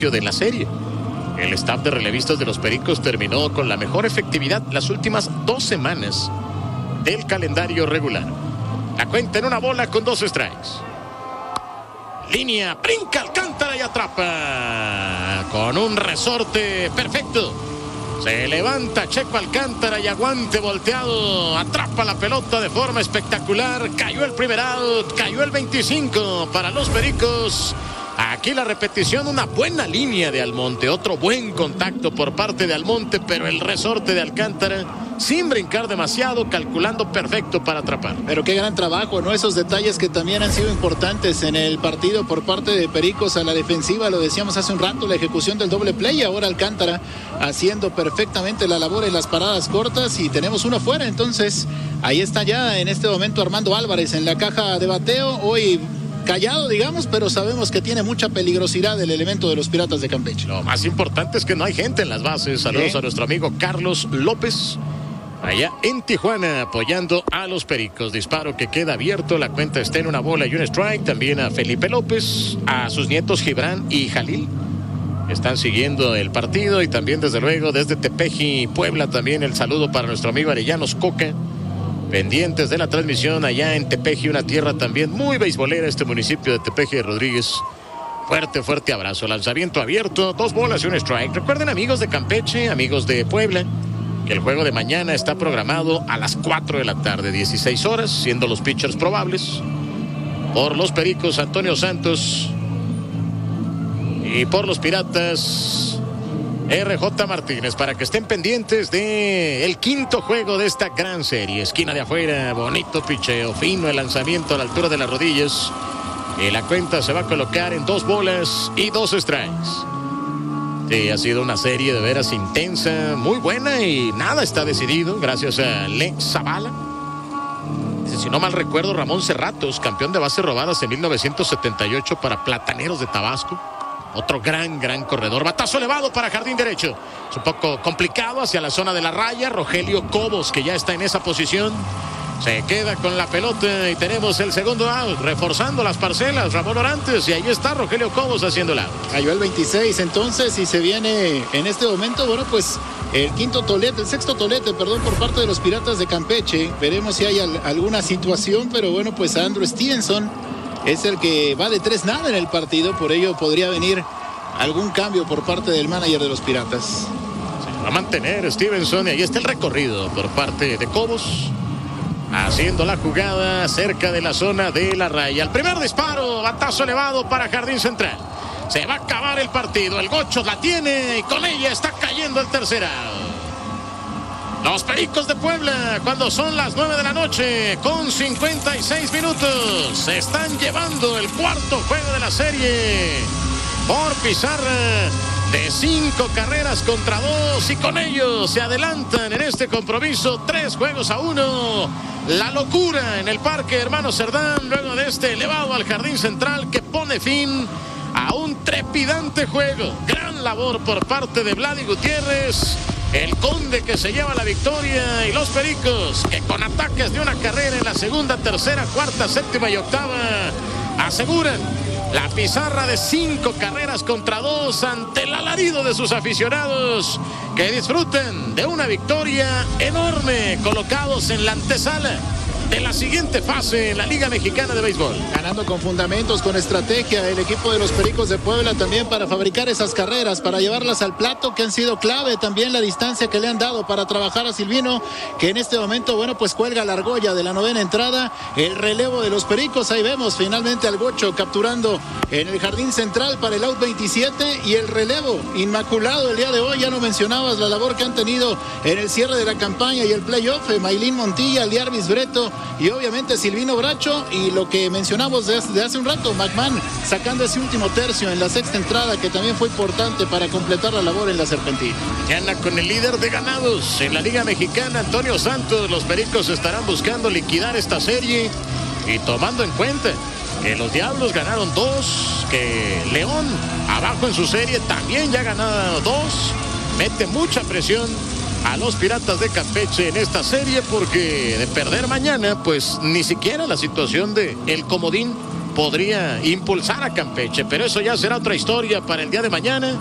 de la serie. El staff de relevistas de los Pericos terminó con la mejor efectividad las últimas 2 semanas del calendario regular. La cuenta en una bola con 2 strikes. Línea, brinca Alcántara y atrapa con un resorte perfecto. Se levanta Checo Alcántara y aguante volteado. Atrapa la pelota de forma espectacular. Cayó el primer out, cayó el 25 para los Pericos. Aquí la repetición, una buena línea de Almonte, otro buen contacto por parte de Almonte, pero el resorte de Alcántara sin brincar demasiado, calculando perfecto para atrapar. Pero qué gran trabajo, ¿no? Esos detalles que también han sido importantes en el partido por parte de Pericos a la defensiva, lo decíamos hace un rato, la ejecución del doble play, ahora Alcántara haciendo perfectamente la labor en las paradas cortas y tenemos uno fuera, entonces ahí está ya en este momento Armando Álvarez en la caja de bateo, hoy callado, digamos, pero sabemos que tiene mucha peligrosidad el elemento de los Piratas de Campeche. Lo más importante es que no hay gente en las bases. Saludos a nuestro amigo Carlos López, allá en Tijuana, apoyando a los Pericos. Disparo que queda abierto, la cuenta está en una bola y un strike. También a Felipe López, a sus nietos Gibran y Jalil. Están siguiendo el partido y también desde luego desde Tepeji, Puebla, también el saludo para nuestro amigo Arellanos Coca. Pendientes de la transmisión allá en Tepeji, una tierra también muy beisbolera, este municipio de Tepeji de Rodríguez. Fuerte abrazo, lanzamiento abierto, 2 bolas y un strike. Recuerden, amigos de Campeche, amigos de Puebla, que el juego de mañana está programado a las 4 de la tarde, 16 horas, siendo los pitchers probables. Por los Pericos, Antonio Santos, y por los Piratas, RJ Martínez, para que estén pendientes de el 5º juego de esta gran serie. Esquina de afuera, bonito picheo, fino el lanzamiento a la altura de las rodillas. Y la cuenta se va a colocar en 2 bolas y 2 strikes. Sí, ha sido una serie de veras intensa, muy buena y nada está decidido gracias a Le Zavala. Si no mal recuerdo, Ramón Cerratos, campeón de bases robadas en 1978 para Plataneros de Tabasco. Otro gran corredor. Batazo elevado para jardín derecho. Es un poco complicado hacia la zona de la raya. Rogelio Cobos, que ya está en esa posición, se queda con la pelota y tenemos el segundo out. Reforzando las parcelas, Ramón Orantes. Y ahí está Rogelio Cobos haciendo el out. Cayó el 26 entonces y se viene en este momento, bueno, pues el sexto tolete, por parte de los Piratas de Campeche. Veremos si hay alguna situación, pero bueno, pues Andrew Stevenson es el que va de 3-0 en el partido, por ello podría venir algún cambio por parte del manager de los Piratas. Se va a mantener Stevenson y ahí está el recorrido por parte de Cobos, haciendo la jugada cerca de la zona de la raya. El primer disparo, batazo elevado para jardín central. Se va a acabar el partido, el Gocho la tiene y con ella está cayendo el tercer out. Los Pericos de Puebla, cuando son las 9 de la noche, con 56 minutos, se están llevando el 4º juego de la serie por pizarra de 5 carreras contra 2 y con ello se adelantan en este compromiso 3-1. La locura en el Parque Hermano Cerdán, luego de este elevado al jardín central que pone fin a un trepidante juego. Gran labor por parte de Vladi Gutiérrez, el Conde, que se lleva la victoria, y los Pericos, que con ataques de una carrera en la segunda, tercera, cuarta, séptima y octava aseguran la pizarra de 5 carreras contra 2 ante el alarido de sus aficionados, que disfruten de una victoria enorme, colocados en la antesala de la siguiente fase en la Liga Mexicana de Béisbol. Ganando con fundamentos, con estrategia, el equipo de los Pericos de Puebla también para fabricar esas carreras, para llevarlas al plato, que han sido clave. También la distancia que le han dado para trabajar a Silvino, que en este momento, bueno, pues cuelga la argolla de la 9ª entrada. El relevo de los Pericos, ahí vemos finalmente al Gocho capturando en el jardín central para el out 27, y el relevo inmaculado el día de hoy. Ya no mencionabas la labor que han tenido en el cierre de la campaña y el playoff, Maylin Montilla, Liarvis Breto y obviamente Silvino Bracho, y lo que mencionamos desde hace un rato, McMahon sacando ese último tercio en la 6ª entrada, que también fue importante para completar la labor en la Serpentina. Mañana con el líder de ganados en la Liga Mexicana, Antonio Santos, los Pericos estarán buscando liquidar esta serie, y tomando en cuenta que los Diablos ganaron 2, que León abajo en su serie también ya ha ganado 2, mete mucha presión a los Piratas de Campeche en esta serie, porque de perder mañana, pues ni siquiera la situación de el comodín podría impulsar a Campeche, pero eso ya será otra historia para el día de mañana.